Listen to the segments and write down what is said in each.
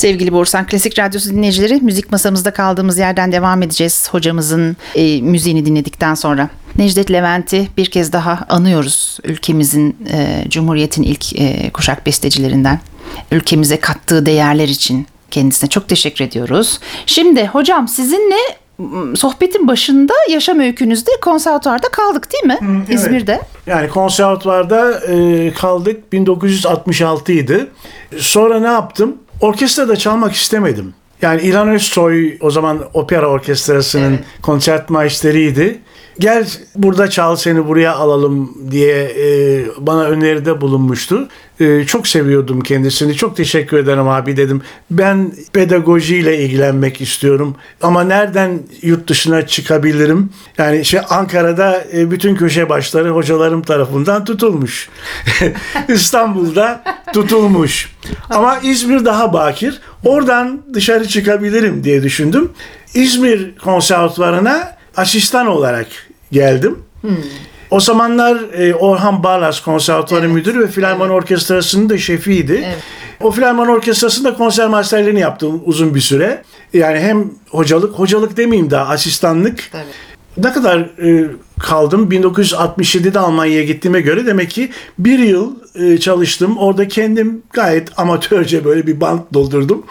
Sevgili Borusan Klasik Radyosu dinleyicileri, müzik masamızda kaldığımız yerden devam edeceğiz hocamızın müziğini dinledikten sonra. Necdet Levent'i bir kez daha anıyoruz. Ülkemizin, Cumhuriyet'in ilk kuşak bestecilerinden. Ülkemize kattığı değerler için kendisine çok teşekkür ediyoruz. Şimdi hocam sizinle sohbetin başında yaşam öykünüzde konservatuvarda kaldık değil mi? Evet. İzmir'de. Yani konservatuvarda kaldık, 1966 idi. Sonra ne yaptım? Orkestrada çalmak istemedim. Yani İlhan Özsoy o zaman opera orkestrasının konçertmeisteriydi. Gel burada çal, seni buraya alalım diye bana öneride bulunmuştu. Çok seviyordum kendisini. Çok teşekkür ederim abi dedim. Ben pedagojiyle ilgilenmek istiyorum. Ama nereden yurt dışına çıkabilirim? Yani Ankara'da bütün köşe başları hocalarım tarafından tutulmuş. İstanbul'da tutulmuş. Ama İzmir daha bakir. Oradan dışarı çıkabilirim diye düşündüm. İzmir konservatuvarına asistan olarak geldim. O zamanlar Orhan Barlas konservatuvarı müdürü ve Filarmoni Orkestrası'nın da şefiydi. Evet. O Filarmoni Orkestrası'nda konsermasterliğini yaptım uzun bir süre. Yani hem hocalık demeyeyim daha asistanlık. Tabii. Ne kadar kaldım? 1967'de Almanya'ya gittiğime göre demek ki bir yıl çalıştım. Orada kendim gayet amatörce böyle bir bant doldurdum.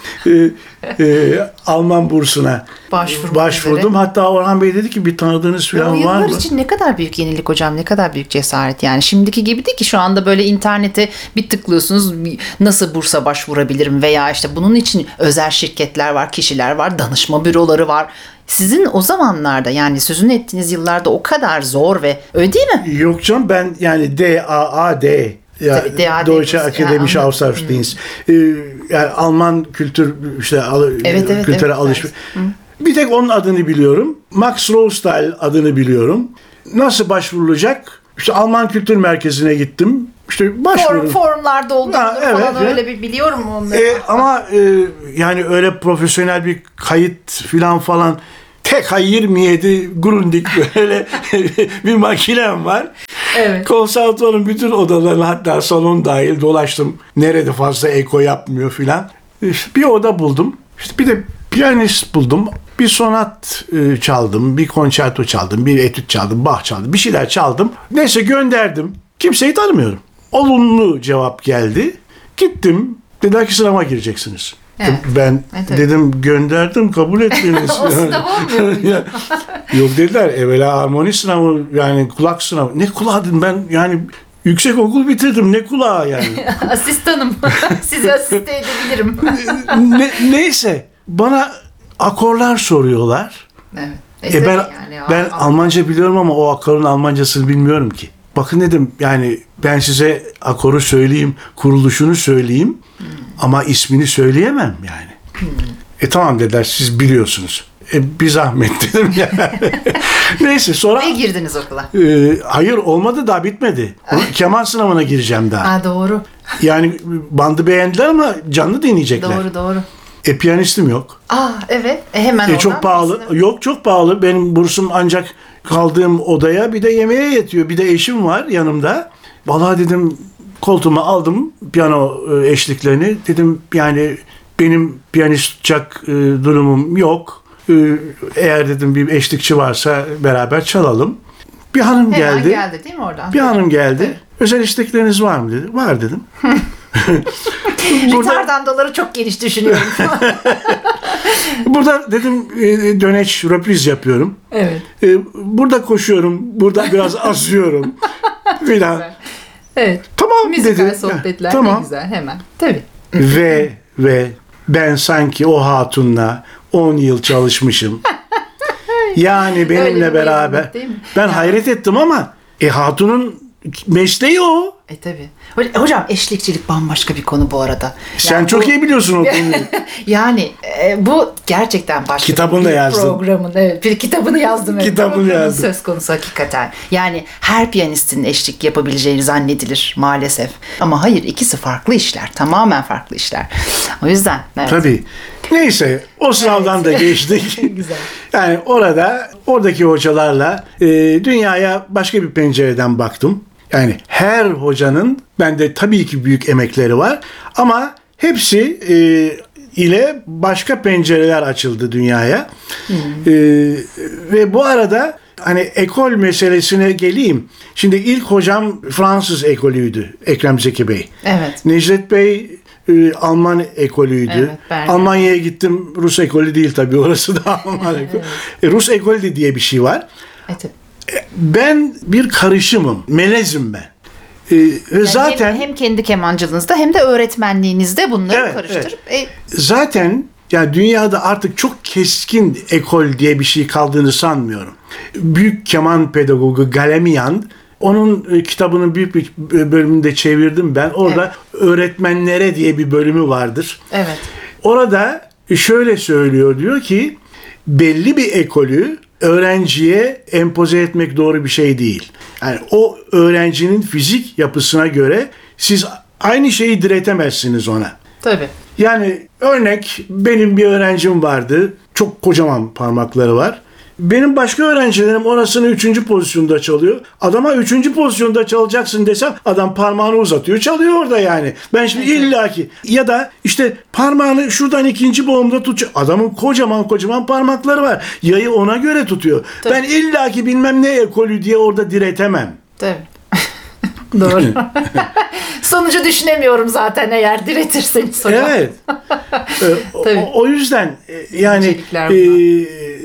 Alman bursuna başvurdum. Hatta Orhan Bey dedi ki bir tanıdığınız falan var mı? Yıllar için ne kadar büyük yenilik hocam, ne kadar büyük cesaret yani. Şimdiki gibi değil ki, şu anda böyle internete bir tıklıyorsunuz, nasıl bursa başvurabilirim veya işte bunun için özel şirketler var, kişiler var, danışma büroları var. Sizin o zamanlarda, yani sözünü ettiğiniz yıllarda o kadar zor ve öyle değil mi? Yok canım, ben yani DAAD ya Deutsche Akademische Austauschdienst, yani Alman kültür kültüre alışveriş. Bir tek onun adını biliyorum. Max Rothschild adını biliyorum. Nasıl başvurulacak? İşte Alman Kültür Merkezi'ne gittim. İşte Formlar doldurdum falan, öyle bir biliyorum onları. Ama yani öyle profesyonel bir kayıt falan TK27 Grundig böyle bir makinem var. Evet. Konservatuvarın bütün odalarını, hatta salon dahil dolaştım. Nerede fazla eko yapmıyor filan. İşte bir oda buldum. İşte bir de piyanist buldum. Bir sonat çaldım, bir konçerto çaldım, bir etüt çaldım, Bach çaldım, bir şeyler çaldım. Neyse gönderdim. Kimseyi tanımıyorum. Olumlu cevap geldi. Gittim. Dediler ki sınava gireceksiniz. Evet. Ben dedim gönderdim, kabul ettiniz. O sınav olmuyor muydu? Yok dediler, evvela harmoni sınavı, yani kulak sınavı. Ne kulağı dedim ben, yani yüksek okul bitirdim, ne kulağı yani. Asistanım. Sizi asiste edebilirim. Neyse bana akorlar soruyorlar. Evet. Ben Almanca biliyorum ama o akorun Almancasını bilmiyorum ki. Bakın dedim, yani ben size akoru söyleyeyim, kuruluşunu söyleyeyim ama ismini söyleyemem yani. Tamam dediler, siz biliyorsunuz. Bir zahmet dedim yani. Neyse sonra... Ve girdiniz okula. Hayır, olmadı, daha bitmedi. Keman sınavına gireceğim daha. Doğru. Yani bandı beğendiler ama canlı dinleyecekler. Doğru. Piyanistim yok. Evet. Hemen çok pahalı. Yok, çok pahalı. Benim bursum ancak kaldığım odaya bir de yemeğe yetiyor. Bir de eşim var yanımda. Vallahi dedim, koltuğuma aldım piyano eşliklerini. Dedim yani benim piyanistçak durumum yok. Eğer dedim bir eşlikçi varsa beraber çalalım. Bir hanım geldi. Geldi değil mi oradan? Bir hanım geldi. Evet. Özel istekleriniz var mı dedi. Var dedim. Retardandaları çok geniş düşünüyorum. Burada dedim döneç, röpriz yapıyorum. Evet. Burada koşuyorum. Burada biraz asıyorum. Filan. Evet. Tamam müzikal dedi. Sohbetler tamam. Ne güzel, hemen. Tabii. Ve ben sanki o hatunla 10 yıl çalışmışım. Yani benimle beraber. Ben hayret ettim ama hatunun mesleği o. Tabii. Hocam eşlikçilik bambaşka bir konu bu arada. Sen çok iyi biliyorsun o konuyu. Yani bu gerçekten başka kitabını da yazdın. Programın, bir kitabını yazdım. Kitabını yazdım. Söz konusu hakikaten. Yani her piyanistin eşlik yapabileceğini zannedilir maalesef. Ama hayır, ikisi farklı işler. Tamamen farklı işler. O yüzden. Evet. Tabii. Neyse, o sınavdan da geçtik. Güzel. Yani oradaki hocalarla dünyaya başka bir pencereden baktım. Yani her hocanın bende tabii ki büyük emekleri var ama hepsi ile başka pencereler açıldı dünyaya. Ve bu arada hani ekol meselesine geleyim. Şimdi ilk hocam Fransız ekolüydü Ekrem Zeki Bey. Evet. Necdet Bey Alman ekolüydü. Evet, Berlin. Almanya'ya gittim. Rus ekolü değil tabii. Orası da Alman ekolü. Rus ekolü diye bir şey var. Evet. Ben bir karışımım. Melezim ben. Yani Zaten hem kendi kemancılığınızda hem de öğretmenliğinizde bunları Evet, karıştırıp zaten yani dünyada artık çok keskin ekol diye bir şey kaldığını sanmıyorum. Büyük keman pedagogu Galemian, onun kitabının büyük bir bölümünü de çevirdim ben. Orada öğretmenlere diye bir bölümü vardır. evet. Orada şöyle söylüyor, diyor ki belli bir ekolü öğrenciye empoze etmek doğru bir şey değil. Yani o öğrencinin fizik yapısına göre siz aynı şeyi diretemezsiniz ona. Tabii. Yani örnek, benim bir öğrencim vardı. Çok kocaman parmakları var. Benim başka öğrencilerim orasını 3. pozisyonda çalıyor. Adama 3. pozisyonda çalacaksın desem adam parmağını uzatıyor, çalıyor orada yani. Ben şimdi illaki ya da işte parmağını şuradan 2. boğumda tutacak. Adamın kocaman parmakları var. Yayı ona göre tutuyor. Tabii. Ben illaki bilmem ne ekolü diye orada diretemem. Tabii. Doğru. Sonucu düşünemiyorum zaten eğer diretirseniz hocam. Evet. Tabii. O yüzden yani İncelikler bunlar.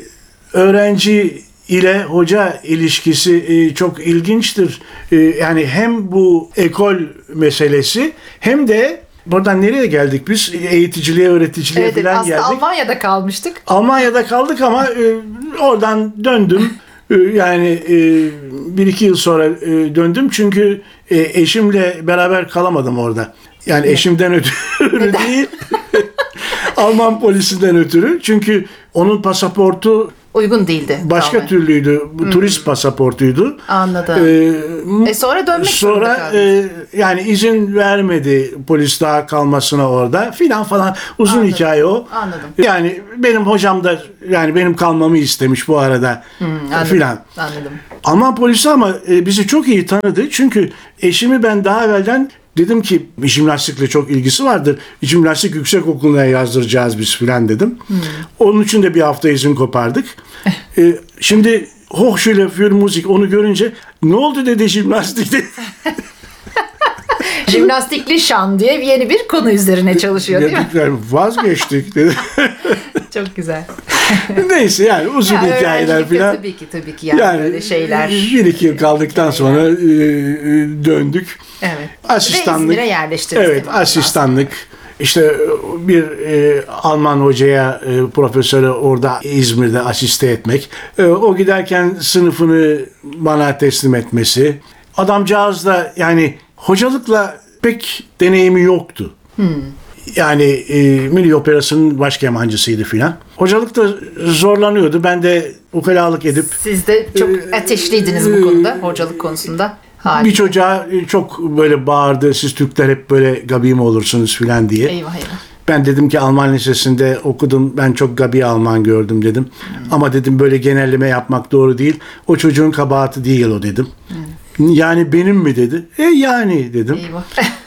öğrenci ile hoca ilişkisi çok ilginçtir. Yani hem bu ekol meselesi hem de buradan nereye geldik biz? Eğiticiliğe, öğreticiliğe Evet, falan aslında geldik. Almanya'da kalmıştık. Almanya'da kaldık ama oradan döndüm. Yani 1-2 yıl sonra döndüm çünkü eşimle beraber kalamadım orada. Yani eşimden ötürü değil, Alman polisinden ötürü. Çünkü onun pasaportu Uygun değildi. başka Kalmaya. türlüydü. Bu turist pasaportuydu. Anladım. Sonra dönmek zorunda Sonra kaldınız. yani izin vermedi polis daha kalmasına orada filan falan, uzun Anladım. hikaye o. Anladım. Yani benim hocam da yani benim kalmamı istemiş bu arada Anladım. filan. Anladım. Alman polisi ama bizi çok iyi tanıdı. Çünkü eşimi ben daha evvelden dedim ki jimnastikle çok ilgisi vardır. Jimnastik yüksekokulu'na yazdıracağız biz filan dedim. Onun için de bir hafta izin kopardık. Şimdi Hochschule für Musik onu görünce ne oldu dedi jimnastikte. Jimnastikli şan diye yeni bir konu üzerine çalışıyor değil mi? Dedikler vazgeçtik dedi. Çok güzel. Neyse yani uzun Yani hikayeler öğrencilikte filan. tabii ki yani böyle şeyler. 1-2 yıl kaldıktan sonra döndük. Evet. Asistanlık. Ve İzmir'e yerleştiniz. Evet, değil mi? asistanlık. İşte bir Alman hocaya, profesöre orada İzmir'de asiste etmek. O giderken sınıfını bana teslim etmesi. Adamcağız da yani hocalıkla pek deneyimi yoktu. Yani Milli Operası'nın baş kemancısıydı filan. Hocalıkta zorlanıyordu. Ben de ukalalık edip Siz de çok ateşliydiniz bu konuda, hocalık konusunda. Harika. bir çocuğa çok böyle bağırdı. Siz Türkler hep böyle gabi mi olursunuz filan diye. Eyvah. Ben dedim ki Alman lisesinde okudum. Ben çok gabi Alman gördüm dedim. Ama dedim böyle genelleme yapmak doğru değil. O çocuğun kabahati değil o dedim. Yani benim mi dedi. Yani dedim. Eyvah.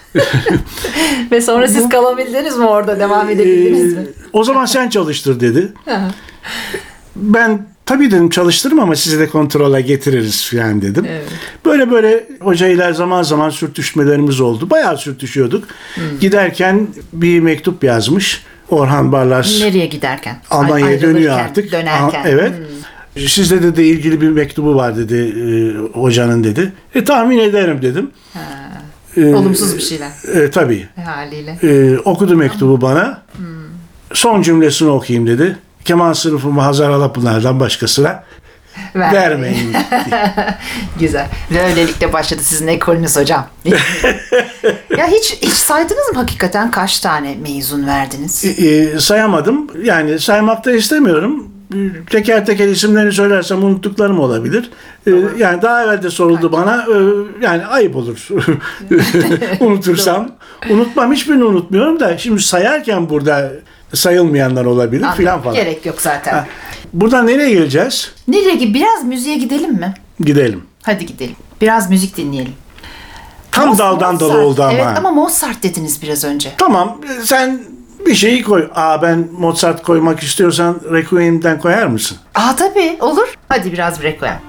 Ve sonra siz kalabildiniz mi orada? Devam edebildiniz mi? O zaman sen çalıştır dedi. Ben tabii dedim çalıştırırım ama sizi de kontrola getiririz falan dedim. Evet. Böyle hocayla zaman zaman sürtüşmelerimiz oldu. Bayağı sürtüşüyorduk. Giderken bir mektup yazmış Orhan Barlas. Nereye giderken? Almanya'ya dönüyor Ayrılırken, artık. Dönerken. Evet. Sizde de ilgili bir mektubu var dedi hocanın dedi. Tahmin ederim dedim. Olumsuz bir şeyler Tabii. haliyle. Okudu mektubu bana. Son cümlesini okuyayım dedi. Keman sınıfımı Hazar Alapınar'dan başkasına vermeyin. Güzel. Ve öylelikle başladı sizin ekolünüz hocam. Ya hiç saydınız mı hakikaten kaç tane mezun verdiniz? Sayamadım. Yani saymak da istemiyorum. Teker teker isimlerini söylersem unuttuklarım olabilir. Yani daha evvel de soruldu bana. Yani ayıp olur. Unutursam. Unutmam, hiçbirini unutmuyorum da şimdi sayarken burada sayılmayanlar olabilir filan falan. Gerek yok zaten. Buradan nereye geleceğiz? Nereye biraz müziğe gidelim mi? Gidelim. Hadi gidelim. Biraz müzik dinleyelim. Tam daldan dala Mozart. oldu ama. Evet ama Mozart dediniz biraz önce. Tamam, sen Bir şeyi koy. Ben Mozart koymak istiyorsan Requiem'den koyar mısın? Tabii olur. Hadi biraz Requiem.